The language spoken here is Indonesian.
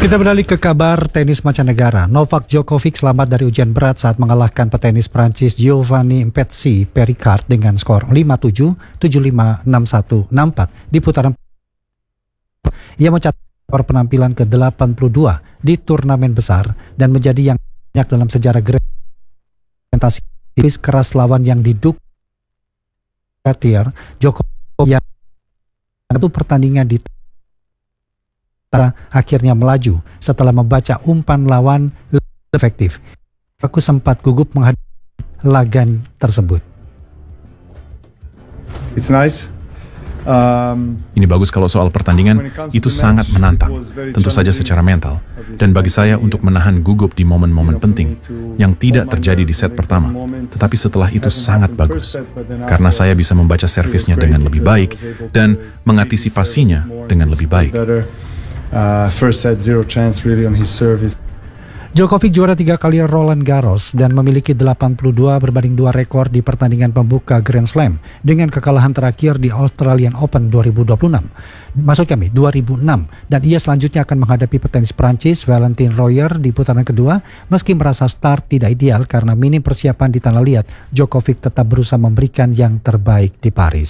Kita beralih ke kabar tenis mancanegara. Novak Djokovic selamat dari ujian berat saat mengalahkan petenis Prancis Giovanni Mpetsi Pericard dengan skor 5-7, 7-5, 6-1, 6-4 di putaran. Ia mencatat skor penampilan ke-82 di turnamen besar dan menjadi yang banyak dalam sejarah orientasi keras lawan yang didukung. Djokovic yang satu pertandingan di akhirnya melaju setelah membaca umpan lawan efektif. Aku sempat gugup menghadapi laga tersebut. It's nice. Ini bagus kalau soal pertandingan itu sangat menantang, tentu saja secara mental. Dan bagi saya untuk menahan gugup di momen-momen penting yang tidak terjadi di set pertama. Tetapi setelah itu sangat bagus, karena saya bisa membaca servisnya dengan lebih baik dan mengantisipasinya dengan lebih baik. First set, zero chance really on his service. Djokovic juara 3 kali Roland Garros dan memiliki 82 berbanding 2 rekor di pertandingan pembuka Grand Slam dengan kekalahan terakhir di Australian Open 2006. Maksud kami 2006, dan ia selanjutnya akan menghadapi petenis Prancis Valentin Royer di putaran kedua. Meski merasa start tidak ideal karena minim persiapan di tanah liat, Djokovic tetap berusaha memberikan yang terbaik di Paris.